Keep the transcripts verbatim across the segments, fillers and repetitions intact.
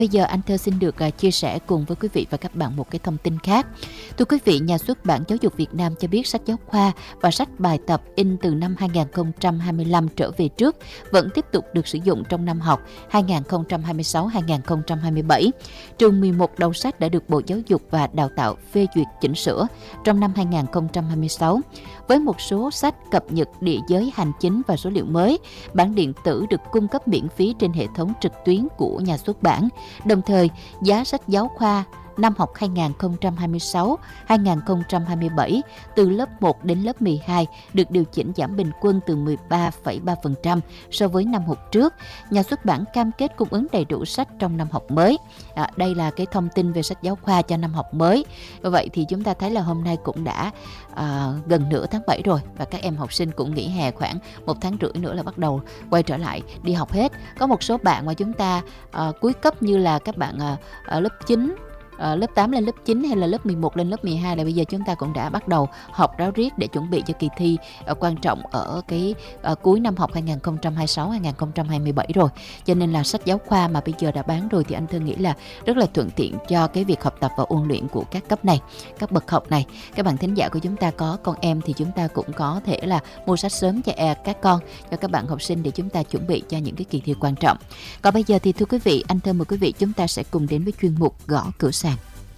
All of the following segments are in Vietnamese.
Bây giờ anh Thơ xin được uh, chia sẻ cùng với quý vị và các bạn một cái thông tin khác. Thưa quý vị, Nhà xuất bản Giáo dục Việt Nam cho biết sách giáo khoa và sách bài tập in từ năm hai không hai lăm trở về trước vẫn tiếp tục được sử dụng trong năm học hai không hai sáu hai không hai bảy. Trường mười một đầu sách đã được Bộ Giáo dục và Đào tạo phê duyệt chỉnh sửa trong năm hai không hai sáu. Với một số sách cập nhật địa giới hành chính và số liệu mới, bản điện tử được cung cấp miễn phí trên hệ thống trực tuyến của Nhà xuất bản. Đồng thời, giá sách giáo khoa năm học hai không hai sáu hai không hai bảy từ lớp một đến lớp mười hai được điều chỉnh giảm bình quân từ mười ba phẩy ba phần trăm so với năm học trước. Nhà xuất bản cam kết cung ứng đầy đủ sách trong năm học mới. À, đây là cái thông tin về sách giáo khoa cho năm học mới. Vậy thì chúng ta thấy là hôm nay cũng đã à, gần nửa tháng bảy rồi và các em học sinh cũng nghỉ hè khoảng một tháng rưỡi nữa là bắt đầu quay trở lại đi học hết. Có một số bạn mà chúng ta à, cuối cấp như là các bạn à, à, lớp chín, Uh, lớp tám lên lớp chín hay là lớp mười một lên lớp mười hai là bây giờ chúng ta cũng đã bắt đầu học ráo riết để chuẩn bị cho kỳ thi uh, quan trọng ở cái uh, cuối năm học hai không hai sáu hai không hai bảy rồi. Cho nên là sách giáo khoa mà bây giờ đã bán rồi thì anh Thơ nghĩ là rất là thuận tiện cho cái việc học tập và ôn luyện của các cấp này, các bậc học này. Các bạn thính giả của chúng ta có con em thì chúng ta cũng có thể là mua sách sớm cho các con, cho các bạn học sinh để chúng ta chuẩn bị cho những cái kỳ thi quan trọng. Còn bây giờ thì thưa quý vị, anh Thơ mời quý vị chúng ta sẽ cùng đến với chuyên mục Gõ Cửa Sàn.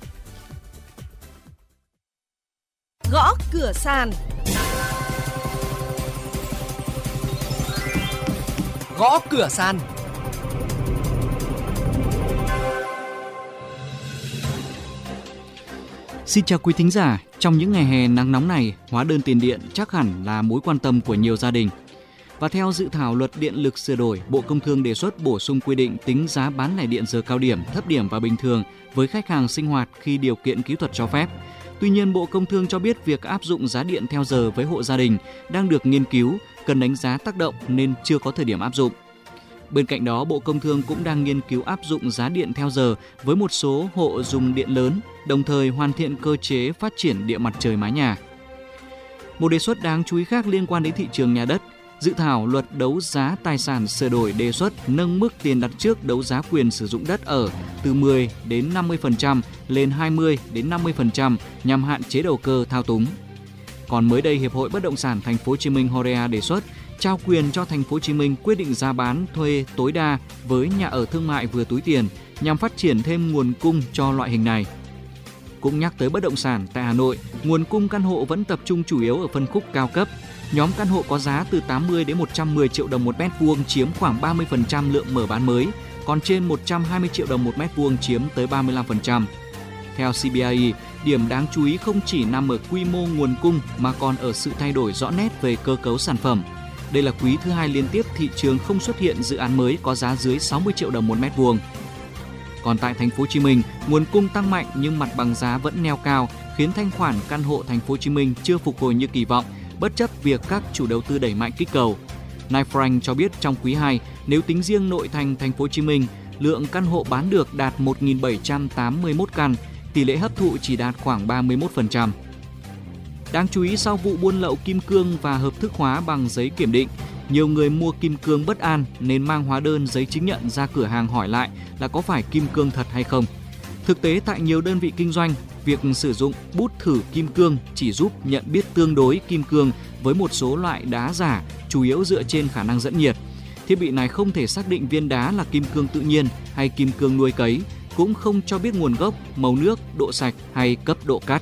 Gõ cửa sàn. Gõ cửa sàn. Xin chào quý thính giả, trong những ngày hè nắng nóng này, hóa đơn tiền điện chắc hẳn là mối quan tâm của nhiều gia đình. Và theo dự thảo luật điện lực sửa đổi, Bộ Công Thương đề xuất bổ sung quy định tính giá bán lẻ điện giờ cao điểm, thấp điểm và bình thường với khách hàng sinh hoạt khi điều kiện kỹ thuật cho phép. Tuy nhiên, Bộ Công Thương cho biết việc áp dụng giá điện theo giờ với hộ gia đình đang được nghiên cứu, cần đánh giá tác động nên chưa có thời điểm áp dụng. Bên cạnh đó, Bộ Công Thương cũng đang nghiên cứu áp dụng giá điện theo giờ với một số hộ dùng điện lớn, đồng thời hoàn thiện cơ chế phát triển điện mặt trời mái nhà. Một đề xuất đáng chú ý khác liên quan đến thị trường nhà đất. Dự thảo luật đấu giá tài sản sửa đổi đề xuất nâng mức tiền đặt trước đấu giá quyền sử dụng đất ở từ mười đến năm mươi phần trăm lên hai mươi đến năm mươi phần trăm nhằm hạn chế đầu cơ thao túng. Còn mới đây, Hiệp hội Bất động sản Thành phố Hồ Chí Minh Horea đề xuất trao quyền cho Thành phố Hồ Chí Minh quyết định giá bán thuê tối đa với nhà ở thương mại vừa túi tiền nhằm phát triển thêm nguồn cung cho loại hình này. Cũng nhắc tới bất động sản, tại Hà Nội, nguồn cung căn hộ vẫn tập trung chủ yếu ở phân khúc cao cấp. Nhóm căn hộ có giá từ tám mươi đến một trăm mười triệu đồng một mét vuông chiếm khoảng ba mươi phần trăm lượng mở bán mới, còn trên một trăm hai mươi triệu đồng một mét vuông chiếm tới ba mươi lăm phần trăm. Theo xê bê i, điểm đáng chú ý không chỉ nằm ở quy mô nguồn cung mà còn ở sự thay đổi rõ nét về cơ cấu sản phẩm. Đây là quý thứ hai liên tiếp thị trường không xuất hiện dự án mới có giá dưới sáu mươi triệu đồng một mét vuông. Còn tại Thành phố Hồ Chí Minh, nguồn cung tăng mạnh nhưng mặt bằng giá vẫn neo cao, khiến thanh khoản căn hộ Thành phố Hồ Chí Minh chưa phục hồi như kỳ vọng, bất chấp việc các chủ đầu tư đẩy mạnh kích cầu. Knight Frank cho biết trong quý hai, nếu tính riêng nội thành Thành phố Hồ Chí Minh, lượng căn hộ bán được đạt một nghìn bảy trăm tám mươi mốt căn, tỷ lệ hấp thụ chỉ đạt khoảng ba mươi mốt phần trăm. Đáng chú ý, sau vụ buôn lậu kim cương và hợp thức hóa bằng giấy kiểm định, nhiều người mua kim cương bất an nên mang hóa đơn giấy chứng nhận ra cửa hàng hỏi lại là có phải kim cương thật hay không. Thực tế, tại nhiều đơn vị kinh doanh, việc sử dụng bút thử kim cương chỉ giúp nhận biết tương đối kim cương với một số loại đá giả, chủ yếu dựa trên khả năng dẫn nhiệt. Thiết bị này không thể xác định viên đá là kim cương tự nhiên hay kim cương nuôi cấy, cũng không cho biết nguồn gốc, màu nước, độ sạch hay cấp độ cắt.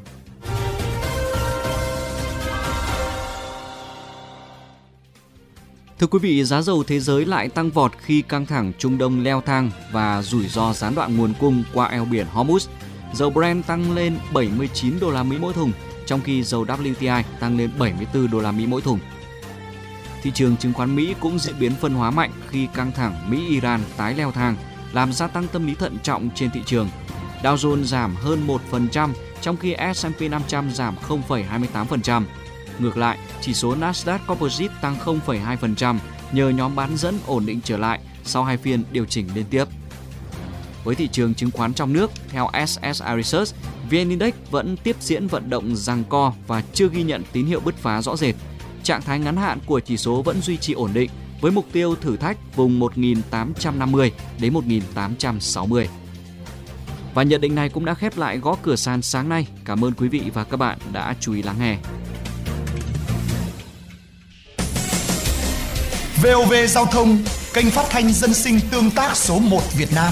Thưa quý vị, giá dầu thế giới lại tăng vọt khi căng thẳng Trung Đông leo thang và rủi ro gián đoạn nguồn cung qua eo biển Hormuz. Dầu Brent tăng lên bảy mươi chín đô la Mỹ mỗi thùng, trong khi dầu vê kép tê i tăng lên bảy mươi tư đô la Mỹ mỗi thùng. Thị trường chứng khoán Mỹ cũng diễn biến phân hóa mạnh khi căng thẳng Mỹ-Iran tái leo thang, làm gia tăng tâm lý thận trọng trên thị trường. Dow Jones giảm hơn một phần trăm, trong khi ét and pê năm trăm giảm không phẩy hai mươi tám phần trăm. Ngược lại, chỉ số Nasdaq Composite tăng không phẩy hai phần trăm nhờ nhóm bán dẫn ổn định trở lại sau hai phiên điều chỉnh liên tiếp. Với thị trường chứng khoán trong nước, theo ét ét i Research, vê en Index vẫn tiếp diễn vận động giằng co và chưa ghi nhận tín hiệu bứt phá rõ rệt. Trạng thái ngắn hạn của chỉ số vẫn duy trì ổn định với mục tiêu thử thách vùng một nghìn tám trăm năm mươi đến một nghìn tám trăm sáu mươi. Và nhận định này cũng đã khép lại Gõ Cửa Sàn sáng nay. Cảm ơn quý vị và các bạn đã chú ý lắng nghe. vê o vê Giao thông, kênh phát thanh dân sinh tương tác số một Việt Nam.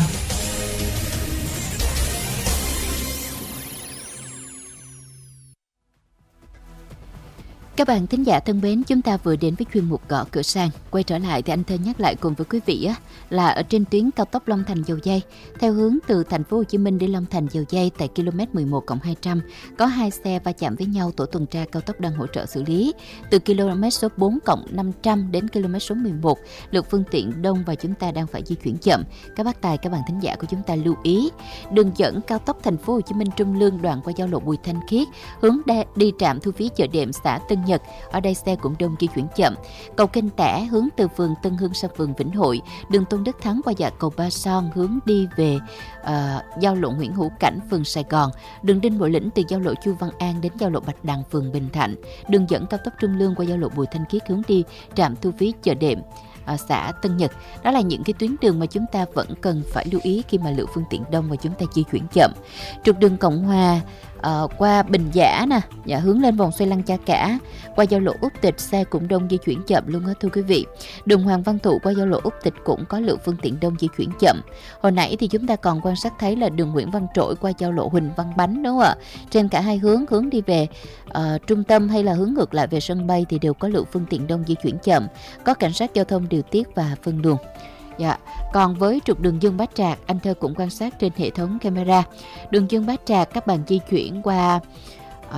Các bạn thính giả thân mến, chúng ta vừa đến với chuyên mục Gõ Cửa Sàn. Quay trở lại thì anh Thơ nhắc lại cùng với quý vị á, là ở trên tuyến cao tốc Long Thành - Dầu Giây, theo hướng từ thành phố Hồ Chí Minh đi Long Thành - Dầu Giây tại ki lô mét mười một cộng hai trăm, có hai xe va chạm với nhau, tổ tuần tra cao tốc đang hỗ trợ xử lý. Từ km số bốn cộng năm trăm đến km số mười một, lượng phương tiện đông và chúng ta đang phải di chuyển chậm. Các bác tài, các bạn thính giả của chúng ta lưu ý. Đường dẫn cao tốc thành phố Hồ Chí Minh Trung Lương đoạn qua giao lộ Bùi Thanh Khiết, hướng đi trạm thu phí chợ đệm xã Tân Nhật, ở đây xe cũng đông, di chuyển chậm. Cầu Kênh Tẻ hướng từ phường Tân Hưng sang phường Vĩnh Hội, đường Tôn Đức Thắng qua dạ cầu Ba Son hướng đi về uh, giao lộ Nguyễn Hữu Cảnh phường Sài Gòn, đường Đinh Bộ Lĩnh từ giao lộ Chu Văn An đến giao lộ Bạch Đằng phường Bình Thạnh, đường dẫn cao tốc Trung Lương qua giao lộ Bùi Thanh Khiết hướng đi trạm thu phí chợ đệm ở xã Tân Nhật. Đó là những cái tuyến đường mà chúng ta vẫn cần phải lưu ý khi mà lượng phương tiện đông và chúng ta di chuyển chậm. Trục đường Cộng Hòa uh, qua Bình Giả nè, dạ, hướng lên vòng xoay Lăng Cha Cả, qua giao lộ Úc Tịch xe cũng đông, di chuyển chậm luôn á thưa quý vị. Đường Hoàng Văn Thụ qua giao lộ Úc Tịch cũng có lượng phương tiện đông, di chuyển chậm. Hồi nãy thì chúng ta còn quan sát thấy là đường Nguyễn Văn Trỗi qua giao lộ Huỳnh Văn Bánh, đúng không ạ? Trên cả hai hướng, hướng đi về uh, trung tâm hay là hướng ngược lại về sân bay thì đều có lượng phương tiện đông, di chuyển chậm. Có cảnh sát giao thông điều tiết và phân luồng. Dạ. Còn với trục đường Dương Bá Trạc, anh Thơ cũng quan sát trên hệ thống camera. Đường Dương Bá Trạc các bạn di chuyển qua uh,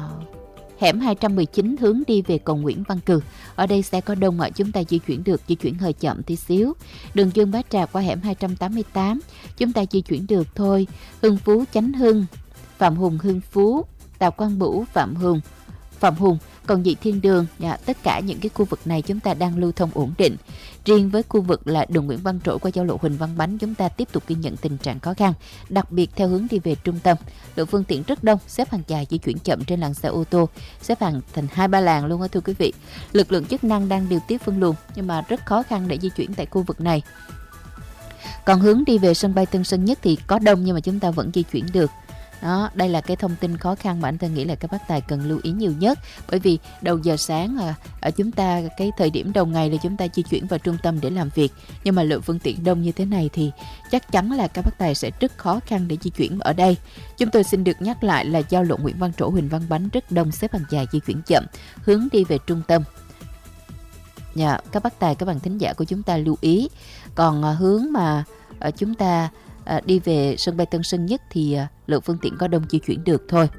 hẻm hai trăm mười chín hướng đi về cầu Nguyễn Văn Cừ. Ở đây xe có đông ạ, chúng ta di chuyển được, di chuyển hơi chậm tí xíu. Đường Dương Bá Trạc qua hẻm hai trăm tám mươi tám, chúng ta di chuyển được thôi. Hưng Phú Chánh Hưng, Phạm Hùng Hưng Phú, Đào Quang Bửu Phạm Hùng, Phạm Hùng, còn Nhị Thiên Đường, dạ, tất cả những cái khu vực này chúng ta đang lưu thông ổn định. Riêng với khu vực là đường Nguyễn Văn Trỗi qua giao lộ Huỳnh Văn Bánh, chúng ta tiếp tục ghi nhận tình trạng khó khăn, đặc biệt theo hướng đi về trung tâm. Lượng phương tiện rất đông, xếp hàng dài, di chuyển chậm trên làn xe ô tô, xếp hàng thành hai ba làn luôn á thưa quý vị. Lực lượng chức năng đang điều tiết phân luồng nhưng mà rất khó khăn để di chuyển tại khu vực này. Còn hướng đi về sân bay Tân Sơn Nhất thì có đông nhưng mà chúng ta vẫn di chuyển được. Đó, đây là cái thông tin khó khăn mà anh ta nghĩ là các bác tài cần lưu ý nhiều nhất, bởi vì đầu giờ sáng à, ở chúng ta cái thời điểm đầu ngày là chúng ta di chuyển vào trung tâm để làm việc, nhưng mà lượng phương tiện đông như thế này thì chắc chắn là các bác tài sẽ rất khó khăn để di chuyển ở đây. Chúng tôi xin được nhắc lại là giao lộ Nguyễn Văn Trỗi Huỳnh Văn Bánh rất đông, xếp hàng dài, di chuyển chậm, hướng đi về trung tâm. Dạ, các bác tài, các bạn thính giả của chúng ta lưu ý. Còn à, hướng mà à, chúng ta À, đi về sân bay Tân Sơn Nhất thì à, lượng phương tiện có đông, di chuyển được thôi.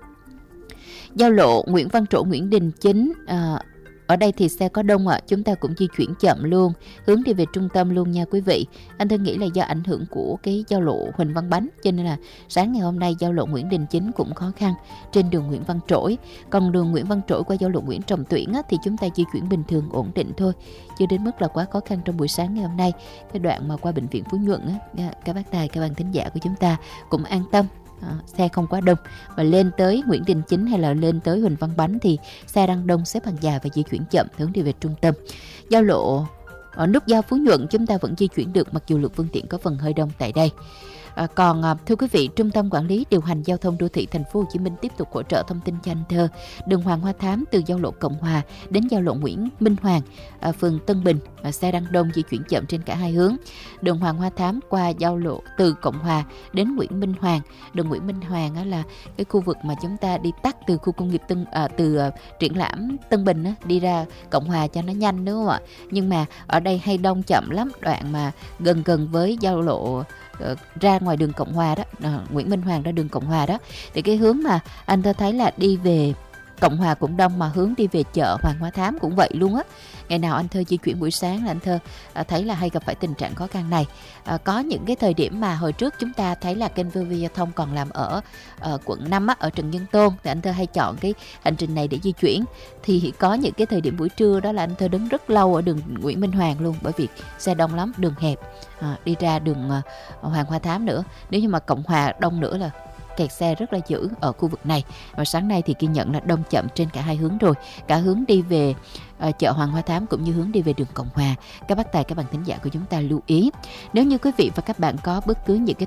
Giao lộ Nguyễn Văn Trỗi Nguyễn Đình Chính, à, ở đây thì xe có đông ạ, à, chúng ta cũng di chuyển chậm luôn, hướng đi về trung tâm luôn nha quý vị. Anh Thơ nghĩ là do ảnh hưởng của cái giao lộ Huỳnh Văn Bánh, cho nên là sáng ngày hôm nay giao lộ Nguyễn Đình Chính cũng khó khăn trên đường Nguyễn Văn Trỗi. Còn đường Nguyễn Văn Trỗi qua giao lộ Nguyễn Trọng Tuyển á, thì chúng ta di chuyển bình thường, ổn định thôi, chưa đến mức là quá khó khăn trong buổi sáng ngày hôm nay. Cái đoạn mà qua bệnh viện Phú Nhuận á, các bác tài, các bạn thính giả của chúng ta cũng an tâm. À, xe không quá đông, và lên tới Nguyễn Đình Chính hay là lên tới Huỳnh Văn Bánh thì xe đang đông, xếp hàng dài và di chuyển chậm, hướng đi về trung tâm. Giao lộ ở nút giao Phú Nhuận chúng ta vẫn di chuyển được mặc dù lượng phương tiện có phần hơi đông tại đây. À, còn à, thưa quý vị, Trung tâm Quản lý Điều hành Giao thông Đô thị Thành phố Hồ Chí Minh tiếp tục hỗ trợ thông tin cho anh Thơ. Đường Hoàng Hoa Thám từ giao lộ Cộng Hòa đến giao lộ Nguyễn Minh Hoàng, à, phường Tân Bình, à, xe đang đông, di chuyển chậm trên cả hai hướng. Đường Hoàng Hoa Thám qua giao lộ từ Cộng Hòa đến Nguyễn Minh Hoàng. Đường Nguyễn Minh Hoàng á, là cái khu vực mà chúng ta đi tắt từ khu công nghiệp Tân à, từ à, triển lãm Tân Bình á, đi ra Cộng Hòa cho nó nhanh, đúng không ạ? Nhưng mà ở đây hay đông chậm lắm, đoạn mà gần gần với giao lộ ra ngoài đường Cộng Hòa đó, à, Nguyễn Minh Hoàng ra đường Cộng Hòa đó, thì cái hướng mà anh ta thấy là đi về Cộng Hòa cũng đông, mà hướng đi về chợ Hoàng Hoa Thám cũng vậy luôn á. Ngày nào anh Thơ di chuyển buổi sáng là anh Thơ à, thấy là hay gặp phải tình trạng khó khăn này. À, có những cái thời điểm mà hồi trước chúng ta thấy là kênh vê o vê Giao thông còn làm ở, ở quận năm á, ở Trần Nhân Tông, thì anh Thơ hay chọn cái hành trình này để di chuyển. Thì có những cái thời điểm buổi trưa đó là anh Thơ đứng rất lâu ở đường Nguyễn Minh Hoàng luôn, bởi vì xe đông lắm, đường hẹp, à, đi ra đường uh, Hoàng Hoa Thám nữa. Nếu như mà Cộng Hòa đông nữa là kẹt xe rất là dữ ở khu vực này. Và sáng nay thì ghi nhận là đông chậm trên cả hai hướng rồi, cả hướng đi về uh, chợ Hoàng Hoa Thám cũng như hướng đi về đường Cộng Hòa. Các bác tài, các bạn thính giả của chúng ta lưu ý, nếu như quý vị và các bạn có bất cứ những cái